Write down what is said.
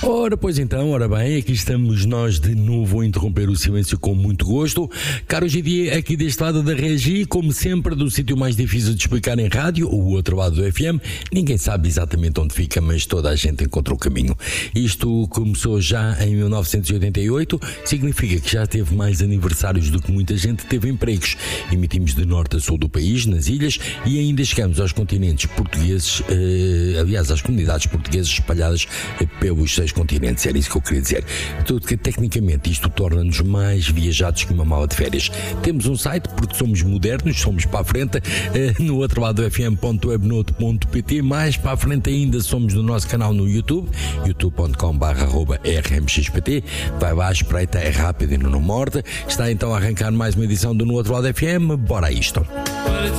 Ora, pois então, ora bem, aqui estamos nós de novo a interromper o silêncio com muito gosto. Caro GD, aqui deste lado da Regi, como sempre, do sítio mais difícil de explicar em rádio, o outro lado do FM. Ninguém sabe exatamente onde fica, mas toda a gente encontrou o caminho. Isto começou já em 1988, significa que já teve mais aniversários do que muita gente teve empregos. Emitimos de norte a sul do país, nas ilhas, e ainda chegamos aos continentes portugueses, aliás, às comunidades portuguesas espalhadas pelos 6 continentes, era isso que eu queria dizer. Tudo que tecnicamente isto torna-nos mais viajados que uma mala de férias. Temos um site porque somos modernos, somos para a frente, no outro lado do fm.webnote.pt, mais para a frente ainda somos no nosso canal no YouTube, youtube.com/rmxpt, vai lá, espreita, é rápido e não morde. Está então a arrancar mais uma edição do No Outro Lado FM, bora a isto.